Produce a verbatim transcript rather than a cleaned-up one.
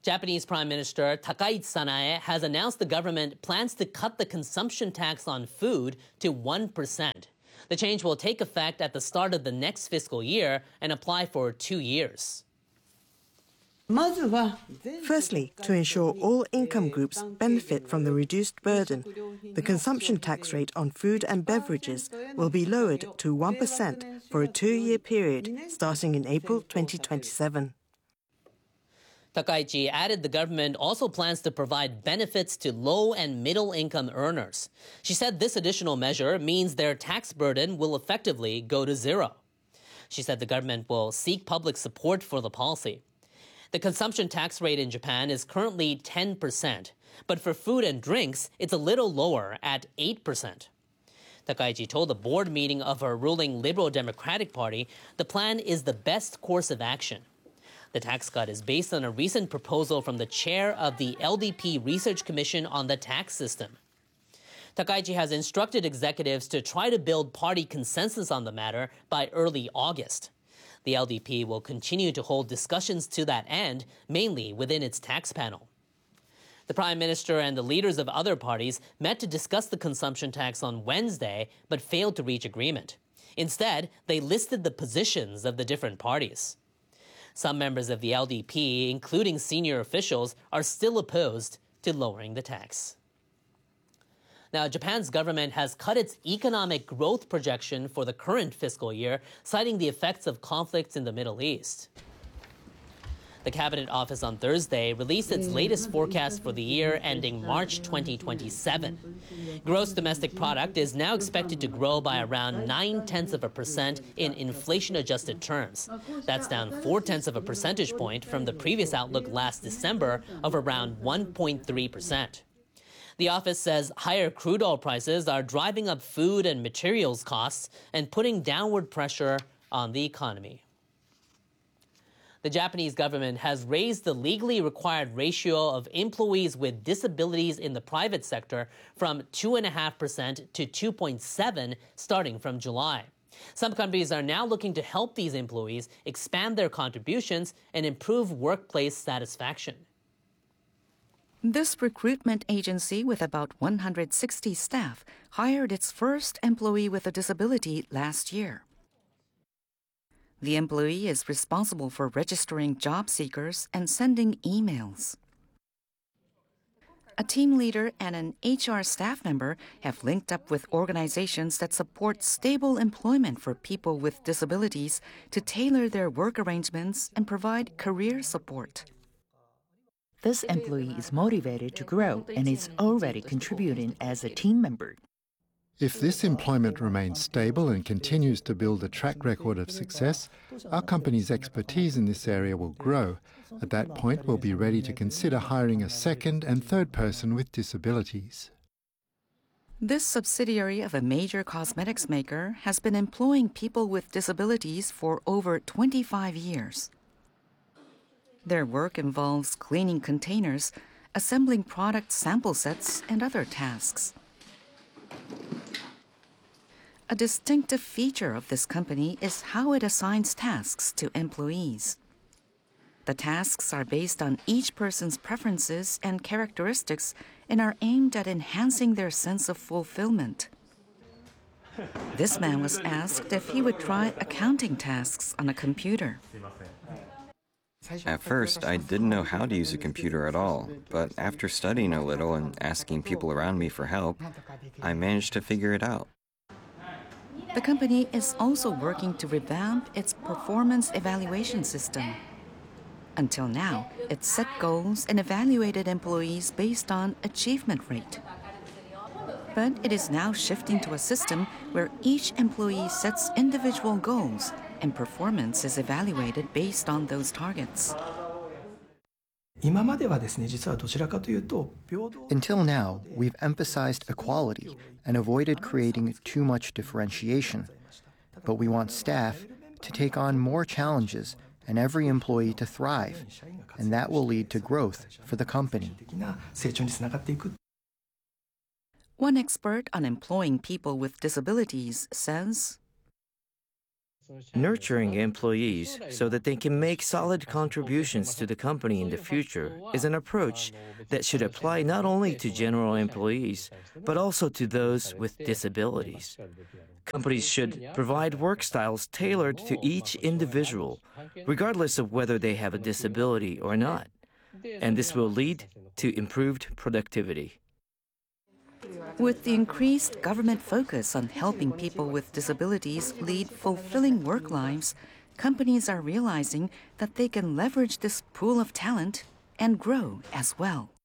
Japanese Prime Minister Takaichi Sanae has announced the government plans to cut the consumption tax on food to one percent. The change will take effect at the start of the next fiscal year and apply for two years. Firstly, to ensure all income groups benefit from the reduced burden, the consumption tax rate on food and beverages will be lowered to one percent for a two-year period starting in April twenty twenty-seven. Takaichi added the government also plans to provide benefits to low and middle income earners. She said this additional measure means their tax burden will effectively go to zero. She said the government will seek public support for the policy. The consumption tax rate in Japan is currently ten percent, but for food and drinks, it's a little lower at eight percent. Takaichi told a board meeting of her ruling Liberal Democratic Party the plan is the best course of action. The tax cut is based on a recent proposal from the chair of the L D P Research Commission on the Tax System. Takaichi has instructed executives to try to build party consensus on the matter by early August. The L D P will continue to hold discussions to that end, mainly within its tax panel. The Prime Minister and the leaders of other parties met to discuss the consumption tax on Wednesday, but failed to reach agreement. Instead, they listed the positions of the different parties. Some members of the L D P, including senior officials, are still opposed to lowering the tax. Now, Japan's government has cut its economic growth projection for the current fiscal year, citing the effects of conflicts in the Middle East. The Cabinet Office on Thursday released its latest forecast for the year ending March twenty twenty-seven. Gross domestic product is now expected to grow by around nine-tenths of a percent in inflation-adjusted terms. That's down four-tenths of a percentage point from the previous outlook last December of around one point three percent. The office says higher crude oil prices are driving up food and materials costs and putting downward pressure on the economy. The Japanese government has raised the legally required ratio of employees with disabilities in the private sector from two point five percent to two point seven starting from July. Some companies are now looking to help these employees expand their contributions and improve workplace satisfaction. This recruitment agency with about one hundred sixty staff hired its first employee with a disability last year. The employee is responsible for registering job seekers and sending emails. A team leader and an H R staff member have linked up with organizations that support stable employment for people with disabilities to tailor their work arrangements and provide career support. This employee is motivated to grow and is already contributing as a team member. If this employment remains stable and continues to build a track record of success, our company's expertise in this area will grow. At that point, we'll be ready to consider hiring a second and third person with disabilities. This subsidiary of a major cosmetics maker has been employing people with disabilities for over twenty-five years. Their work involves cleaning containers, assembling product sample sets, and other tasks. A distinctive feature of this company is how it assigns tasks to employees. The tasks are based on each person's preferences and characteristics and are aimed at enhancing their sense of fulfillment. This man was asked if he would try accounting tasks on a computer. At first, I didn't know how to use a computer at all, but after studying a little and asking people around me for help, I managed to figure it out. The company is also working to revamp its performance evaluation system. Until now, it set goals and evaluated employees based on achievement rate. But it is now shifting to a system where each employee sets individual goals and performance is evaluated based on those targets. Until now, we've emphasized equality and avoided creating too much differentiation. But we want staff to take on more challenges and every employee to thrive, and that will lead to growth for the company. One expert on employing people with disabilities says, Nurturing employees so that they can make solid contributions to the company in the future is an approach that should apply not only to general employees, but also to those with disabilities. Companies should provide work styles tailored to each individual, regardless of whether they have a disability or not. And this will lead to improved productivity. With the increased government focus on helping people with disabilities lead fulfilling work lives, companies are realizing that they can leverage this pool of talent and grow as well.